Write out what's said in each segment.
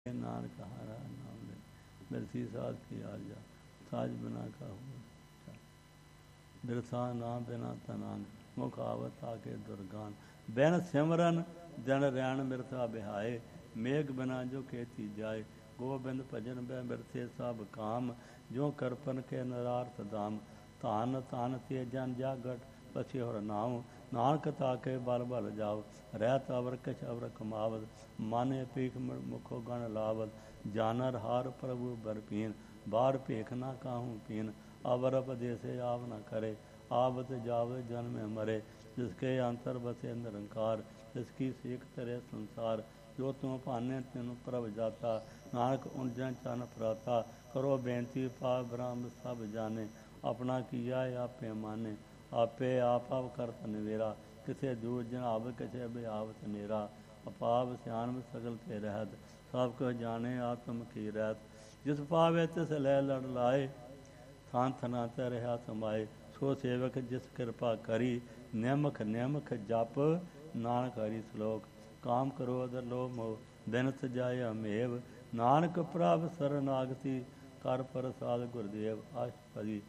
नानक हारा नाम ले बिरसी साध की आजा साज बिना का हो बिरसा ना बिना तनान मुख आवत आके दुर्गान बैन सिमरन जन रैन बिरसा बिहाए मेघ बिना जो खेती जाए गोबिंद भजन बह बिरसे सब काम जो करपन के नरार्थ दाम ਧਾਨ ਧਾਨ ਤੇ ਜਨ ਜਾਗਟ ਪਛੇ ਹੋਰ ਨਾਉ ਨਾਨਕ ਤਾਕੇ ਬਲ ਬਲ ਜਾਓ ਰਹਿਤ ਅਵਰ ਕਿਛ ਅਵਰ ਕਮਾਵਤ ਮਾਨੇ ਪੀਖ ਮੁਖੋ ਗਣ ਲਾਵਤ ਜਾਨਰ ਹਾਰ ਪ੍ਰਭੂ ਬਰਪੀਨ ਬਾਰ ਭੇਖ ਨਾ ਕਾਹੂ ਪੀਨ ਅਵਰ ਉਪਦੇਸੇ ਆਵ ਨਾ ਕਰੇ ਆਵਤ ਜਾਵੇ ਜਨਮੇ ਮਰੇ ਜਿਸਕੇ ਅੰਤਰ ਬਸੇ ਨਿਰੰਕਾਰ ਜਿਸकी ਸੇਖ ਤਰੇ ਸੰਸਾਰ ਜੋ ਤੁਮ ਭਾਨੇ ਤੈਨੂੰ ਪ੍ਰਭ ਜਾਤਾ ਨਾਨਕ ਉਨਜਨ ਚਨ ਫਰਾਤਾ ਕਰੋ ਬੇਨਤੀ ਪਾ ਬ੍ਰਹਮ ਸਭ ਜਾਣੇ ਆਪਣਾ ਕੀਆ ਆਪੇ ਮਾਨੇ ਆਪੇ ਆਪ ਆਪ ਕਰਤ ਨਿਵੇਰਾ ਕਿਸੇ ਦੂਰ ਜਨਾਬ ਕਿਸੇ ਬਿਆਵਤ ਨੇਰਾ ਅਪਾਪ ਸਿਆਣਮ ਸਗਲ ਤੇ ਰਹਿਤ ਸਭ ਕੁਝ ਜਾਣੇ ਆਤਮ ਕੀ ਰਹਿਤ ਜਿਸ ਪਾਵੇ ਤਿਸ ਲੈ ਲੜ ਲਾਏ ਥਾਂ ਥਨਾ ਤੇ ਰਹਾ ਸਮਾਏ ਸੋ ਸੇਵਕ ਜਿਸ ਕਿਰਪਾ ਕਰੀ ਨਿਮਖ ਨਿਮਖ ਜਪ ਨਾਨਕ ਹਰੀ ਸ਼ਲੋਕ ਕਾਮ ਕ੍ਰੋਧ ਲੋਭ ਮੋਹ ਬਿਨਤ ਜਾਏ ਅਮੇਵ ਨਾਨਕ ਪ੍ਰਭ ਸਰਨਾਗਤੀ ਕਰ ਪ੍ਰਸਾਦ ਗੁਰਦੇਵ ਅਸ਼ਟਪਦੀ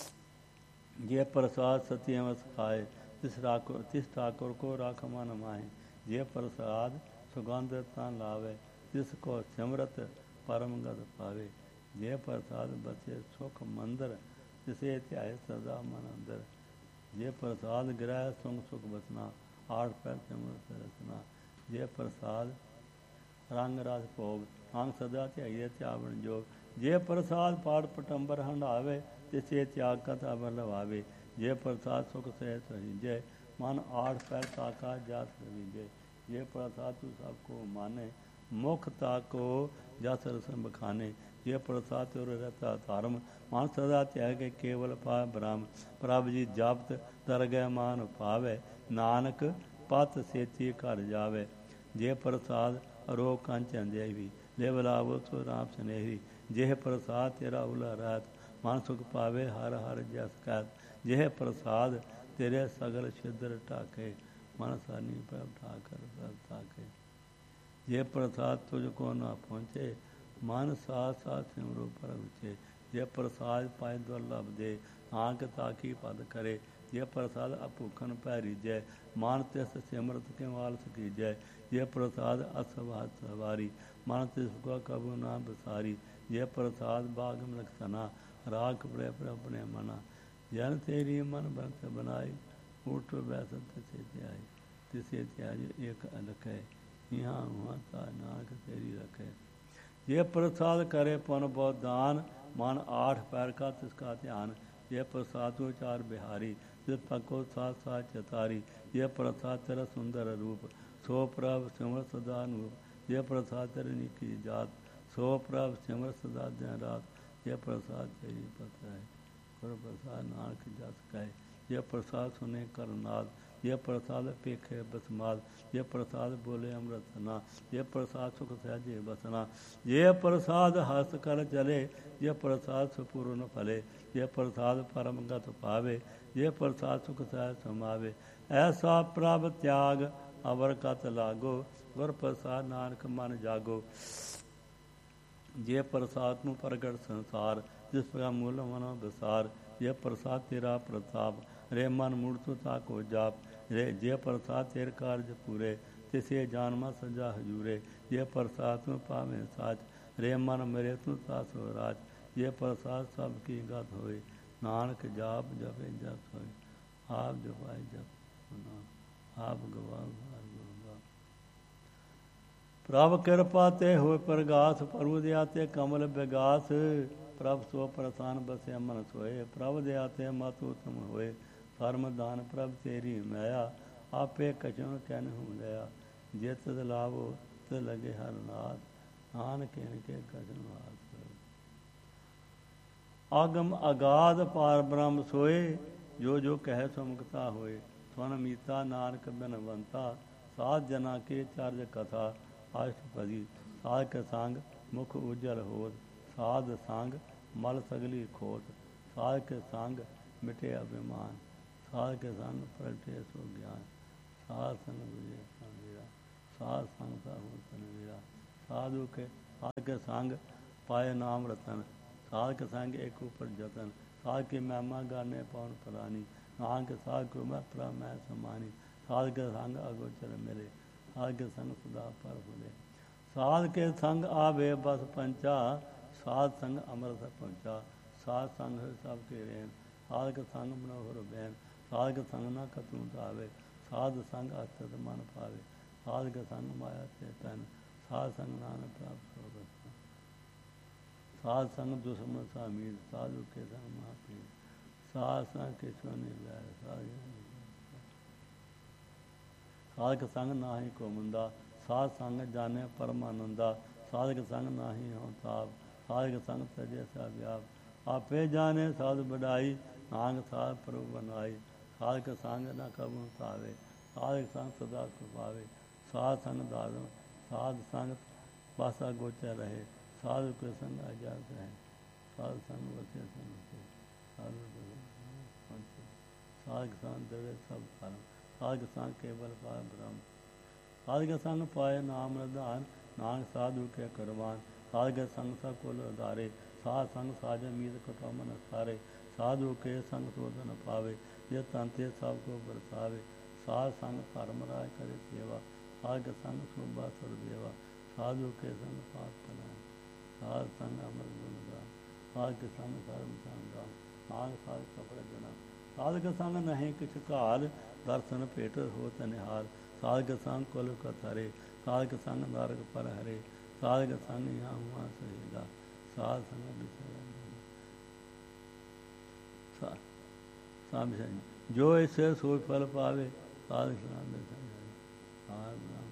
ਜੇ ਪ੍ਰਸਾਦ ਸਤਿਅਮ ਸਖਾਏ ਤਿਸ ठाकुर को राख मन माहे जे प्रसाद सुगंध तान लावे तिस को सिमरत परम गद पावे जे प्रसाद बसे सुख मंदिर तिसे ध्याय सदा मन अंदर जे प्रसाद ग्रह सुख सुख बसना आठ पैर सिमरत रचना जे प्रसाद रंग रस भोग अंग सदा ध्याइए त्यावन जोग जे प्रसाद पाठ पटंबर हंडावे तिसे त्याग कथा बर लवावे जे प्रसाद सुख सहज सहीजे मन आठ पैर ताका जात सवीजे जे प्रसाद तू सबको माने मुख ताको जस रसम बखाने जे प्रसाद तुर रहता धर्म मन सदा त्याग केवल पा ब्रह्म प्रभ जी जपत दरगह मान पावे नानक पत सेती घर जावे जे प्रसाद अरोग कंचन देवी देव लावो सो राम स्नेही जेह प्रसाद तेरा उला रात मन सुख पावे हर हर जस कहत जेह प्रसाद तेरे सगल छिद्र ढाके मन सानी प्रभ ठाकर सब ताके जे प्रसाद तुझको न पहुँचे मन साथ साथ सिमरो प्रभ छे जे प्रसाद पाए दुर्लभ दे आंख ताकी पद करे जे प्रसाद अभूखन पैरी जय मान तिस सिमरत के वालस की जय जे प्रसाद असवाद सवारी मन तिसको कबू ना बसारी जे प्रसाद बाग लक्षना राख प्रेम अपने मना जन तेरी मन बनत बनाई उठ बैसत तिसे त्याई तिसे त्याज एक अलख है यहाँ हुआ ता नानक तेरी रखे जे प्रसाद करे पुन बहुत दान मन आठ पैर का तिसका ध्यान ये प्रसाद उचार बिहारी जिस पको साथ साथ चतारी ये प्रसाद तेरा सुंदर रूप सो प्रभ सिमर सदा नूप ये प्रसाद तेरी निकी जात सो प्रभ सिमर सदा दिन रात ये प्रसाद तेरी पत्र है गुरु प्रसाद नानक जस कहे ये प्रसाद सुने करनाद ये प्रसाद पेखे बसमाद ये प्रसाद बोले अमृत ना ये प्रसाद सुख सहजे बसना ये प्रसाद हस्त कर चले ये प्रसाद सुपूर्ण फले ये प्रसाद परम गत पावे ये प्रसाद सुख सहज समावे ऐसा प्रभ त्याग अवर कत लागो गुर प्रसाद नानक मन जागो ये प्रसाद नु प्रगट संसार जिस प्रकार मूल मनो विसार ये प्रसाद तेरा प्रताप रे मन मूर्त ताको जाप रे जे प्रसाद तेर कार्य पूरे तिसे जानमा सजा हजूरे ये प्रसाद तू पावे साच रे मन मेरे तू तासो राज ये प्रसाद सब की गत होए नानक जाप जपे जप होए आप जपाए जप आप गवाह प्रभ कृपा ते होए प्रगास प्रभु दया ते कमल विगास प्रभ सो प्रसान बसे मन सोए प्रभ दया ते मत उत्तम होए धर्म दान प्रभ तेरी माया आपे कछुन कैन हूँ दया जे तद लावो तद लगे हर नाथ नानक इनके कछुन हाथ आगम अगाध पार ब्रह्म सोए जो जो कह सुमुखता होए स्वन मीता नानक बिनवंता साध जना के चर्ज कथा अष्टपदी साध के संग मुख उज्जल होत साध संग मल सगली खोत साध के संग मिटे अभिमान साध के संग पलटे सो ज्ञान साध संग विजय मेरा साध संग साधु के ਸਾਧ ਕੇ ਸੰਗ ਪਾਏ ਨਾਮ ਰਤਨ, ਸਾਧ ਕੇ ਸੰਗ ਇੱਕ ਉਪਰ ਜਤਨ, ਸਾਧ ਕੇ ਮਹਿਮਾ ਗਾਨੇ ਪਉਨ ਪਰਾਨੀ, ਨਾਨਕ ਸਾਧ ਕੋ ਮੈਂ ਪ੍ਰਾ ਮੈਂ ਸਮਾਨੀ, ਸਾਧ ਕੇ ਸੰਗ ਅਗੋਚਰ ਮਿਲੇ, ਸਾਧ ਕੇ ਸੰਗ ਸਦਾ ਪਰ ਫੁਲੇ, ਸਾਧ ਕੇ ਸੰਗ ਆਵੇ ਬਸ ਪੰਚਾ, ਸਾਧ ਸੰਗ ਅੰਮ੍ਰਿਤ ਪਹੁੰਚਾ, ਸਾਧ ਸੰਗ ਸਭ ਕੇ ਰਹਿਣ, ਸਾਧ ਕੇ ਸੰਗ ਮਨੋਹਰ ਬੈਨ, ਸਾਧ ਕੇ ਸੰਗ ਨਾ ਕਤੂ ਧਾਵੇ, ਸਾਧ ਸੰਗ ਅਸਤ ਮਨ ਪਾਵੇ, ਸਾਧ ਕੇ ਸੰਗ ਮਾਇਆ ਤੇ ਤਨ, ਸਾਧ ਸੰਗ ਨਾਨਕ ਪ੍ਰਾਪਤ ਹੋ ਬਸਨਾ, ਸਾਧ ਸੰਗ ਦੁਸ਼ਮਨ ਸਾ ਮੀਰ, ਸਾਧੂ ਕੇ ਸੰਗ ਮਹਾਪੀਰ, ਸਾਧ ਸੰਗ ਕਿਛੁ ਨਹੀਂ ਵੈਰ, ਸਾਧ ਕੇ ਸੰਗ ਨਾਹੀ ਕੋ ਮੁੰਦਾ, ਸਾਧ ਸੰਗ ਜਾਣੇ ਪਰਮਾਨੰਦਾ, ਸਾਧ ਕੇ ਸੰਗ ਨਾਹੀ ਹੋ ਤਾਪ, ਸਾਧ ਕੇ ਸੰਗ ਤਜੇ ਸਾ ਵਿਆਪ, ਆਪੇ ਜਾਣੇ ਸਾਧ ਬੜਾਈ, ਨਾਨਕ ਸਾਧ ਪ੍ਰਭੂ ਬਨਾਈ, ਸਾਧ ਕੇ ਸੰਗ ਨਾ ਕਬੂ ਧਾਵੇ, ਸਾਧ ਕੇ ਸੰਗ ਸਦਾ ਸੁਭਾਵੇ, ਸਾਧ ਸੰਗ ਦਾਦੋ, ਸਾਧ ਸੰਗ ਪਾਸਾ ਗੋਚਰ ਰਹੇ, ਸਾਧੂ ਕੇ ਸੰਗ ਆਜ਼ਾਦ ਰਹੇ, ਸਾਧ ਸੰਗ ਵਸੇ ਸੰਗ ਸੇ, ਸਾਧ ਕੇ ਸੰਗ ਦੇਵੇ ਸਭ ਕਰਮ, ਸਾਧ ਕੇ ਸੰਗ ਕੇਵਲ ਪਾਰ ਬ੍ਰਹਮ, ਸਾਧ ਕੇ ਸੰਗ ਪਾਏ ਨਾਮ ਰਧਾਨ, ਨਾਨਕ ਸਾਧੂ ਕੇ ਕਰਵਾਨ, ਸਾਧ ਕੇ ਸੰਗ ਸਭ ਕੁਲ ਉਧਾਰੇ, ਸਾਧ ਸੰਗ ਸਾਜੇ ਮੀਤ ਕਟੋ ਮਨ ਸਾਰੇ, ਸਾਧੂ ਕੇ ਸੰਗ ਸੋਧਨ ਪਾਵੇ, ਜੇ ਤੰਤੇ ਸਭ ਕੋ ਬਰਸਾਵੇ, ਸਾਧ ਸੰਗ ਧਰਮ ਰਾਜ ਕਰੇ ਸੇਵਾ, ਸਾਧ ਕੇ ਸੰਗ ਸ਼ੋਭਾ ਸੁਰਦੇਵਾ, ਸਾਧੂ ਕੇ ਸੰਗ ਪਾਪ ਕਨਾਨ, ਸਾਧ ਸੰਗ ਅਮਰ ਗੁਣ ਗਾਨ, ਸਾਧ ਕੇ ਸੰਗ ਧਰਮ ਸੰਗਾਨ, ਨਾਨਕ ਸਾਧ ਕਪੜ ਜਨਾ, ਸਾਧ ਕੇ ਸੰਗ ਨਹੀਂ ਕਿਛ ਘਾਲ, ਦਰਸ਼ਨ ਭੇਟ ਹੋਤ ਨਿਹਾਲ, ਸਾਧ ਕੇ ਸੰਗ ਕੁਲ ਕਥਰੇ, ਸਾਧ ਕੇ ਸੰਗ ਨਰਕ ਪਰ ਹਰੇ, ਸਾਧ ਕੇ ਸੰਗ ਯਹਾਂ ਹੁਆ ਸਹੀਦਾ, ਸਾਧ ਸੰਗ ਵਿਸਰ ਜੋ ਇਸੇ ਸੋਚ ਫਲ ਪਾਵੇ, ਸਾਧ ਸੰਗ